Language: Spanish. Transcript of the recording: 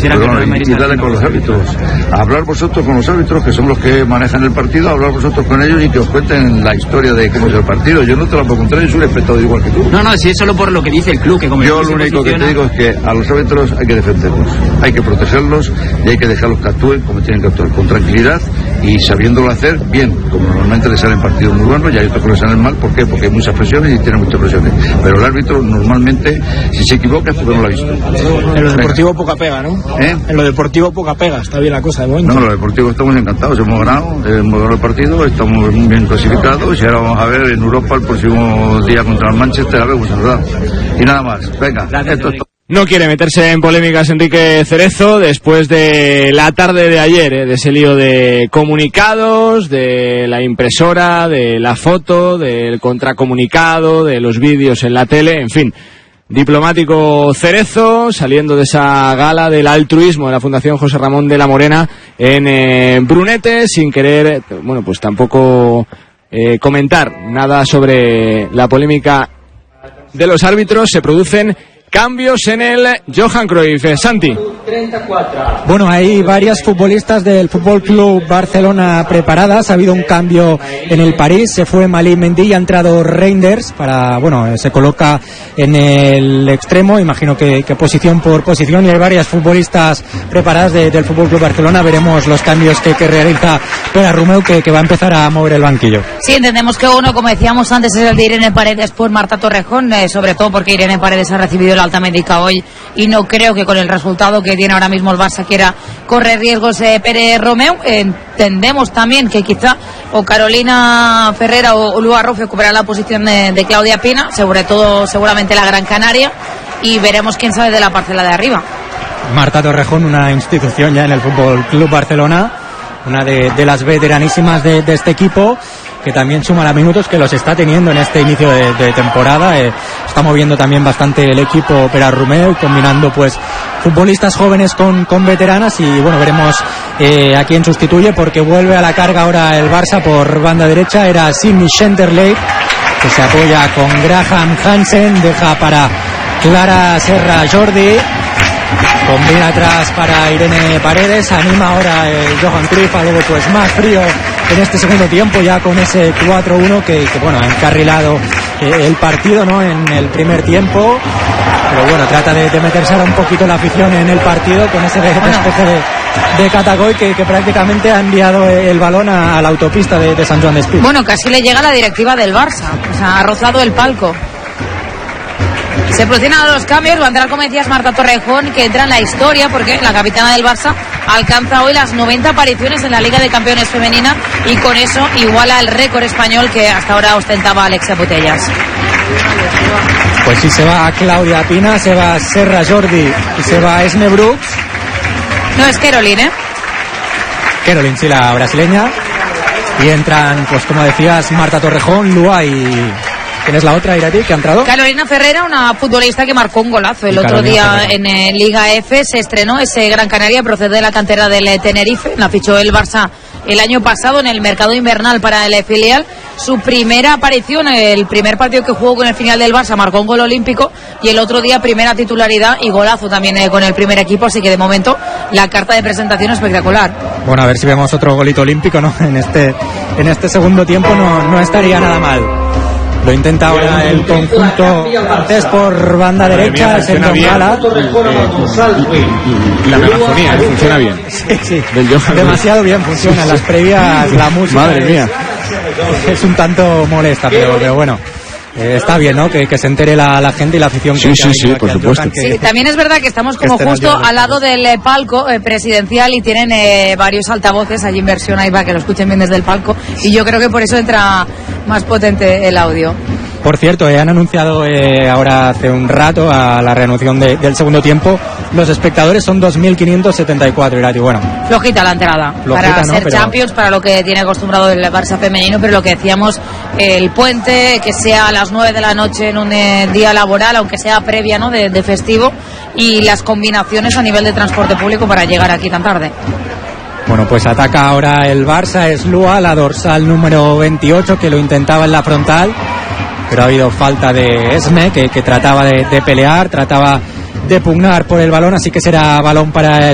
considera que Real Madrid... Y dale con los árbitros. Hablar vosotros con los árbitros, que son los que manejan el partido, hablar vosotros con ellos y que os cuenten la historia de cómo es el partido. Yo no te lo puedo contar, yo soy un espectador igual que tú. No, si es solo por lo que dice el club, que como yo lo único que te digo es que a los árbitros hay que defenderlos, hay que protegerlos y hay que dejarlos que actúen como tienen que actuar, con tranquilidad y sabiéndolo hacer bien, como normalmente les salen partidos muy buenos y hay otros que les salen mal. ¿Por qué? Porque hay muchas presiones y tienen muchas presiones. Pero el árbitro normalmente, si se equivoca, es porque no lo ha visto. En lo deportivo poca pega, ¿no? En lo deportivo poca pega, está bien la cosa de momento. No, en lo deportivo estamos encantados, hemos ganado el partido, estamos bien clasificados y ahora vamos a ver en Europa el próximo día contra el Manchester, a ver, pues verdad. Y nada más, venga, esto es todo. No quiere meterse en polémicas Enrique Cerezo después de la tarde de ayer, de ese lío de comunicados, de la impresora, de la foto, del contracomunicado, de los vídeos en la tele, en fin. Diplomático Cerezo, saliendo de esa gala del altruismo de la Fundación José Ramón de la Morena en Brunete, sin querer, bueno, pues tampoco comentar nada sobre la polémica de los árbitros. Se producen cambios en el Johan Cruyff. Santi. Bueno, hay varias futbolistas del Fútbol Club Barcelona preparadas. Ha habido un cambio en el París. Se fue Malí Mendy y ha entrado Reinders se coloca en el extremo. Imagino que posición por posición. Y hay varias futbolistas preparadas del Fútbol Club Barcelona. Veremos los cambios que realiza Pere Romeu, que va a empezar a mover el banquillo. Sí, entendemos que uno, como decíamos antes, es el de Irene Paredes por Marta Torrejón, sobre todo porque Irene Paredes ha recibido el alta médica hoy y no creo que con el resultado que tiene ahora mismo el Barça quiera correr riesgos Pere Romeu. Entendemos también que quizá o Carolina Ferrera o Lua Roff ocuparán la posición de Claudia Pina, sobre todo seguramente la Gran Canaria, y veremos quién sale de la parcela de arriba. Marta Torrejón, una institución ya en el Fútbol Club Barcelona, una de las veteranísimas de este equipo, que también suma los minutos que los está teniendo en este inicio de temporada. Está moviendo también bastante el equipo Pere Romeu, combinando pues futbolistas jóvenes con veteranas, y bueno, veremos a quién sustituye, porque vuelve a la carga ahora el Barça por banda derecha. Era Simi Schenderlein, que se apoya con Graham Hansen, deja para Clara Serra Jordi, combina atrás para Irene Paredes, anima ahora el Johan Cruyff, algo pues más frío en este segundo tiempo, ya con ese 4-1 que bueno, ha encarrilado el partido, ¿no?, en el primer tiempo. Pero bueno, trata de meterse ahora un poquito la afición en el partido con ese despeje de Catagoy que prácticamente ha enviado el balón a la autopista de San Joan d'Espí. Bueno, casi le llega la directiva del Barça, o sea, ha rozado el palco. Se producen los cambios, va a entrar, como decías, Marta Torrejón, que entra en la historia porque la capitana del Barça alcanza hoy las 90 apariciones en la Liga de Campeones femenina y con eso iguala el récord español que hasta ahora ostentaba Alexia Putellas. Pues sí, se va Claudia Pina, se va Serra Jordi y se va Esme Brooks. No, es Caroline, Caroline, sí, la brasileña. Y entran, pues como decías, Marta Torrejón, Lua y... ¿Quién es la otra, Irati, que ha entrado? Carolina Ferrera, una futbolista que marcó un golazo el otro día en Liga F. Se estrenó ese Gran Canaria, procede de la cantera del Tenerife. La fichó el Barça el año pasado en el mercado invernal para el filial. Su primera aparición, el primer partido que jugó con el final del Barça, marcó un gol olímpico, y el otro día primera titularidad y golazo también con el primer equipo, así que de momento la carta de presentación espectacular. Bueno, a ver si vemos otro golito olímpico, ¿no? En este segundo tiempo no estaría nada mal. Lo intenta ahora el conjunto francés por banda derecha, es el Dongala. La megafonía funciona bien. Sí. Demasiado bien funciona. Las previas, la música. Madre mía. Es un tanto molesta, pero bueno. Está bien, ¿no? Que se entere la gente y la afición. Sí, por supuesto. Sí, también es verdad que estamos como justo al lado del palco presidencial y tienen varios altavoces allí en versión ahí para que lo escuchen bien desde el palco, y yo creo que por eso entra más potente el audio. Por cierto, han anunciado ahora hace un rato a la reanudación del segundo tiempo. Los espectadores son 2.574, Irati. Bueno, flojita la entrada, para ser Champions, para lo que tiene acostumbrado el Barça femenino, pero lo que decíamos, el puente, que sea a las 9 de la noche en un día laboral, aunque sea previa, ¿no?, de festivo, y las combinaciones a nivel de transporte público para llegar aquí tan tarde. Bueno, pues ataca ahora el Barça, es Lua, la dorsal número 28, que lo intentaba en la frontal, pero ha habido falta de Esme, que trataba de pelear, trataba de pugnar por el balón, así que será balón para